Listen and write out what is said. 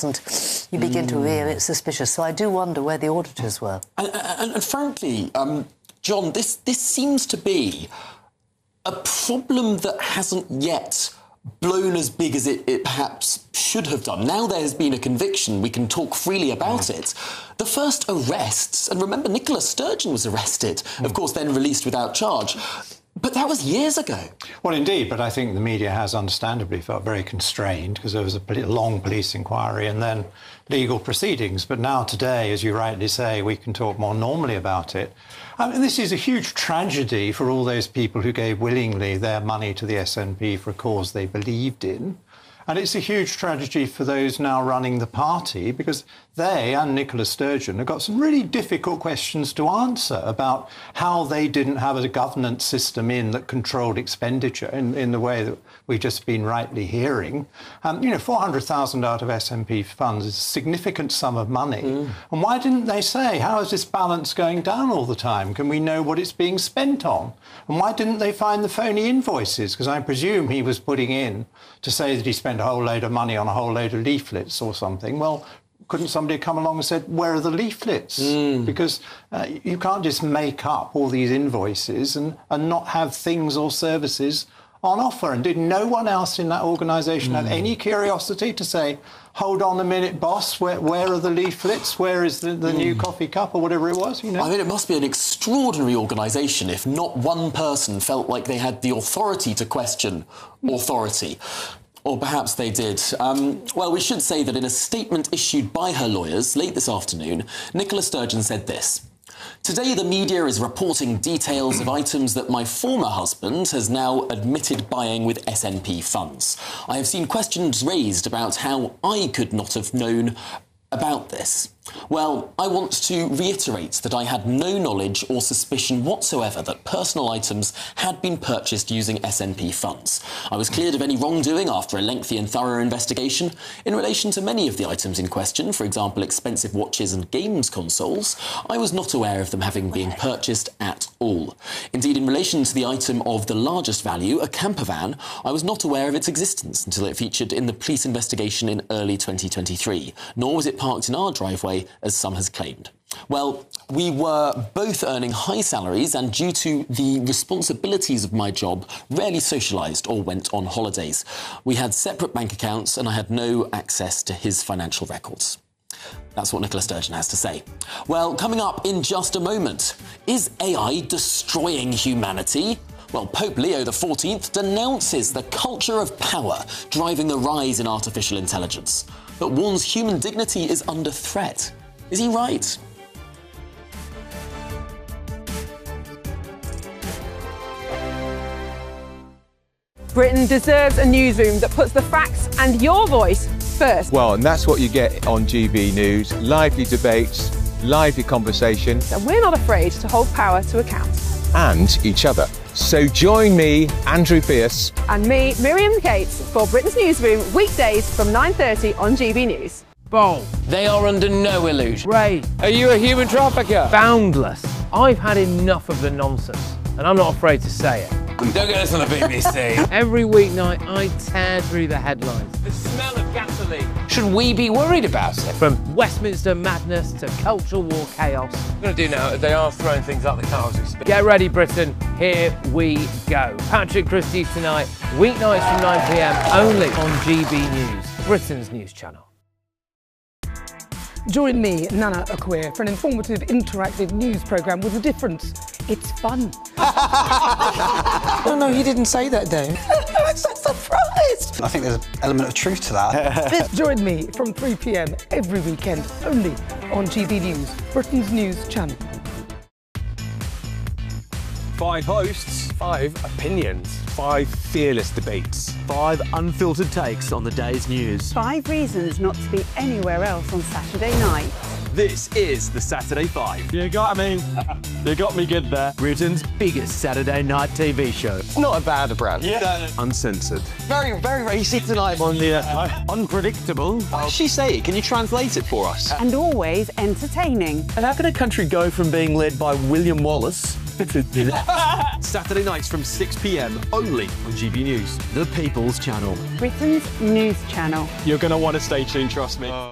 doesn't, you begin to be a bit suspicious. So I do wonder where the auditors were. And frankly, John, this seems to be a problem that hasn't yet blown as big as it perhaps should have done. Now there has been a conviction, we can talk freely about it. The first arrests, and remember Nicola Sturgeon was arrested, of course then released without charge, but that was years ago. Well, indeed, but I think the media has understandably felt very constrained because there was a long police inquiry and then legal proceedings. But now today, as you rightly say, we can talk more normally about it. I mean, this is a huge tragedy for all those people who gave willingly their money to the SNP for a cause they believed in. And it's a huge tragedy for those now running the party because they and Nicola Sturgeon have got some really difficult questions to answer about how they didn't have a governance system that controlled expenditure in the way that we've just been rightly hearing. You know, 400,000 out of SNP funds is a significant sum of money. And why didn't they say, how is this balance going down all the time? Can we know what it's being spent on? And why didn't they find the phony invoices? Because I presume he was putting in to say that he spent a whole load of money on a whole load of leaflets or something. Well, couldn't somebody come along and said, where are the leaflets? Because you can't just make up all these invoices and not have things or services on offer. And did no one else in that organisation have any curiosity to say, hold on a minute, boss, where are the leaflets? Where is the new coffee cup or whatever it was? You know? I mean, it must be an extraordinary organisation if not one person felt like they had the authority to question authority. Or perhaps they did. Well, we should say that in a statement issued by her lawyers late this afternoon, Nicola Sturgeon said this. Today, the media is reporting details of items that my former husband has now admitted buying with SNP funds. I have seen questions raised about how I could not have known about this. Well, I want to reiterate that I had no knowledge or suspicion whatsoever that personal items had been purchased using SNP funds. I was cleared of any wrongdoing after a lengthy and thorough investigation. In relation to many of the items in question, for example, expensive watches and games consoles, I was not aware of them having been purchased at all. Indeed, in relation to the item of the largest value, a camper van, I was not aware of its existence until it featured in the police investigation in early 2023, nor was it parked in our driveway, as some has claimed. Well, we were both earning high salaries and due to the responsibilities of my job, rarely socialised or went on holidays. We had separate bank accounts and I had no access to his financial records. That's what Nicola Sturgeon has to say. Well, coming up in just a moment, is AI destroying humanity? Well, Pope Leo XIV denounces the culture of power driving the rise in artificial intelligence, but warns human dignity is under threat. Is he right? Britain deserves a newsroom that puts the facts and your voice first. Well, and that's what you get on GB News. Lively debates, lively conversation. And we're not afraid to hold power to account. And each other. So join me, Andrew Pierce. And me, Miriam Cates, for Britain's Newsroom, weekdays from 9:30 on GB News. Bold. They are under no illusion. Ray. Are you a human trafficker? Boundless. I've had enough of the nonsense, and I'm not afraid to say it. Don't get this on the BBC. Every weeknight, I tear through the headlines. The smell of gasoline. Should we be worried about it? From Westminster madness to cultural war chaos. What I'm going to do now, they are throwing things out the car as we speak. Get ready, Britain. Here we go. Patrick Christie tonight, weeknights from 9 p.m, only on GB News, Britain's news channel. Join me, Nana Okoye, for an informative, interactive news programme with a difference. It's fun. No, he didn't say that, Dave. I'm so surprised. I think there's an element of truth to that. Join me from 3 p.m. every weekend, only on GB News, Britain's news channel. 5 hosts, 5 opinions, 5 fearless debates, 5 unfiltered takes on the day's news. 5 reasons not to be anywhere else on Saturday night. This is the Saturday 5. You got me good there. Britain's biggest Saturday night TV show. It's not a bad brand. Yeah. Uncensored. Very, very racy tonight. On the unpredictable. What does she say? Can you translate it for us? And always entertaining. And how can a country go from being led by William Wallace Saturday nights from 6 p.m. only on GB News, the People's Channel. Britain's news channel. You're going to want to stay tuned, trust me.